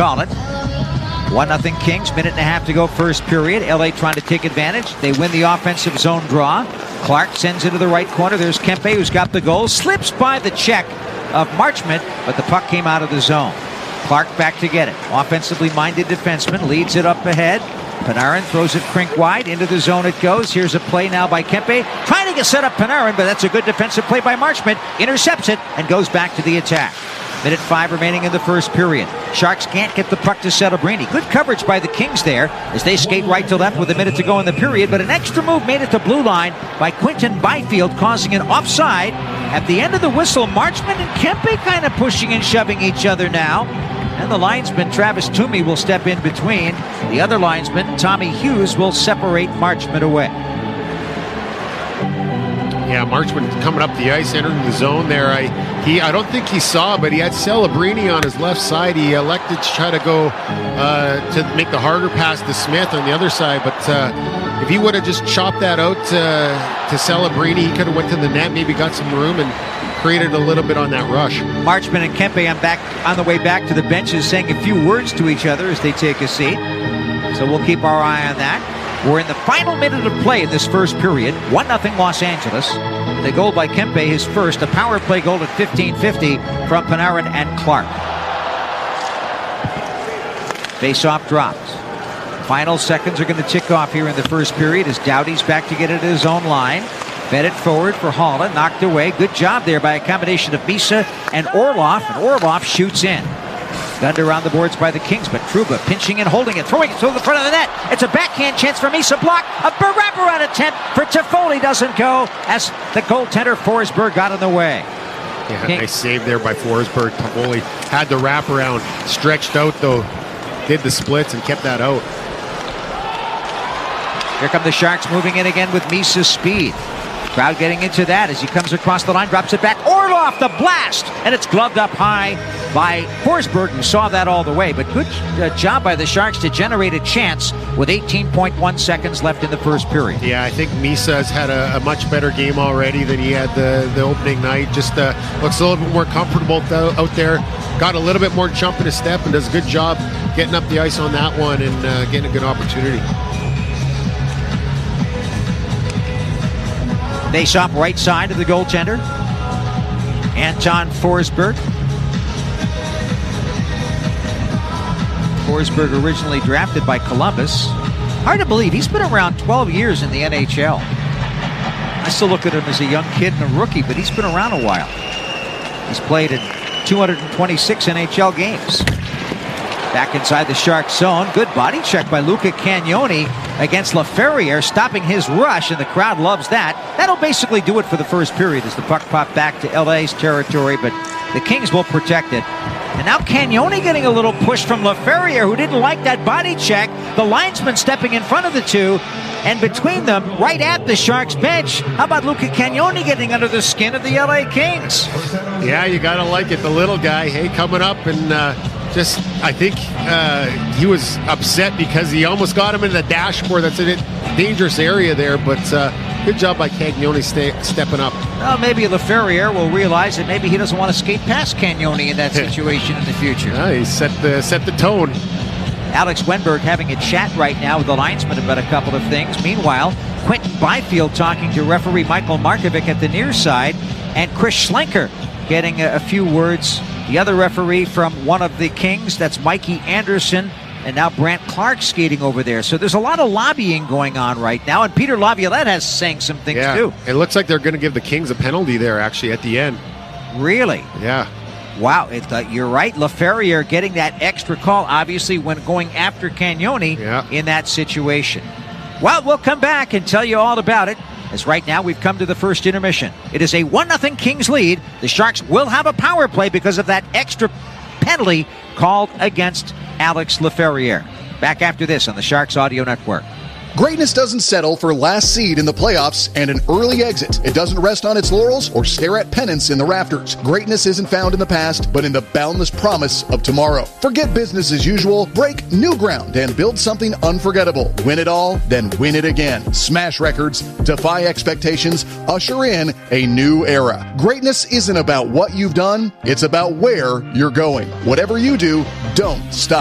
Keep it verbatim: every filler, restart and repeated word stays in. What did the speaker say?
call it. one nothing Kings, minute and a half to go first period. L A trying to take advantage. They win the offensive zone draw. Clark sends it to the right corner. There's Kempe, who's got the goal. Slips by the check of Marchment, but the puck came out of the zone. Clark back to get it. Offensively minded defenseman leads it up ahead. Panarin throws it Krink wide. Into the zone it goes. Here's a play now by Kempe. Trying to get set up Panarin, but that's a good defensive play by Marchment. Intercepts it and goes back to the attack. Minute five remaining in the first period. Sharks can't get the puck to Celebrini. Good coverage by the Kings there as they skate right to left with a minute to go in the period, but an extra move made it to blue line by Quinton Byfield, causing an offside. At the end of the whistle, Marchment and Kempe kind of pushing and shoving each other now. And the linesman, Travis Toomey, will step in between. The other linesman, Tommy Hughes, will separate Marchment away. Yeah, Marchment coming up the ice, entering the zone there. I he I don't think he saw, but he had Celebrini on his left side. He elected to try to go uh, to make the harder pass to Smith on the other side. But uh, if he would have just chopped that out uh, to Celebrini, he could have went to the net, maybe got some room and created a little bit on that rush. Marchment and Kempe on back on the way back to the benches, saying a few words to each other as they take a seat. So we'll keep our eye on that. We're in the final minute of play in this first period. one nothing Los Angeles. The goal by Kempe, his first. A power play goal at fifteen fifty from Panarin and Clark. Face-off dropped. Final seconds are going to tick off here in the first period as Doughty's back to get it at his own line. Fed it forward for Holland. Knocked away. Good job there by a combination of Misa and Orlov. And Orlov shoots in. Gunned around the boards by the Kings, but Trouba pinching and holding it, throwing it to the front of the net. It's a backhand chance for Misa. Block. A wraparound attempt for Toffoli doesn't go as the goaltender Forsberg got in the way. Yeah, King. Nice save there by Forsberg. Toffoli had the wraparound, stretched out though, did the splits and kept that out. Here come the Sharks moving in again with Misa's speed. Crowd getting into that as he comes across the line, drops it back. Orlov, the blast! And it's gloved up high by Forsberg, who saw that all the way. But good uh, job by the Sharks to generate a chance with eighteen point one seconds left in the first period. Yeah, I think Misa has had a, a much better game already than he had the, the opening night. Just uh, looks a little bit more comfortable th- out there. Got a little bit more jump in his step and does a good job getting up the ice on that one and uh, getting a good opportunity. Face off right side of the goaltender. Anton Forsberg. Forsberg originally drafted by Columbus. Hard to believe. He's been around twelve years in the N H L. I still look at him as a young kid and a rookie, but he's been around a while. He's played in two hundred twenty-six N H L games. Back inside the Sharks zone. Good body check by Luca Cagnoni against Laferriere, stopping his rush, and the crowd loves that. That'll basically do it for the first period as the puck popped back to L A's territory, but the Kings will protect it. And now Cagnoni getting a little push from Laferriere, who didn't like that body check. The linesman stepping in front of the two, and between them, right at the Sharks bench. How about Luca Cagnoni getting under the skin of the L A Kings? Yeah, you gotta like it. The little guy, hey, coming up and uh, just, I think uh, he was upset because he almost got him in the dashboard. That's a dangerous area there, but uh, good job by Cagnoni stay, stepping up. Well, maybe Laferriere will realize that maybe he doesn't want to skate past Cagnoni in that situation in the future. Yeah, he set the, set the tone. Alex Wenberg having a chat right now with the linesman about a couple of things. Meanwhile, Quinton Byfield talking to referee Michael Markovic at the near side, and Chris Schlenker getting a, a few words. The other referee from one of the Kings, that's Mikey Anderson, and now Brant Clark skating over there. So there's a lot of lobbying going on right now, and Peter Laviolette has saying some things yeah, too. It looks like they're going to give the Kings a penalty there, actually, at the end. Really? Yeah. Wow, it, uh, you're right. Laferriere getting that extra call, obviously, when going after Cagnoni yeah. in that situation. Well, we'll come back and tell you all about it, as right now we've come to the first intermission. It is a one nothing Kings lead. The Sharks will have a power play because of that extra penalty called against Alex Laferriere. Back after this on the Sharks Audio Network. Greatness doesn't settle for last seed in the playoffs and an early exit. It doesn't rest on its laurels or stare at pennants in the rafters. Greatness isn't found in the past, but in the boundless promise of tomorrow. Forget business as usual, break new ground, and build something unforgettable. Win it all, then win it again. Smash records, defy expectations, usher in a new era. Greatness isn't about what you've done, it's about where you're going. Whatever you do, don't stop.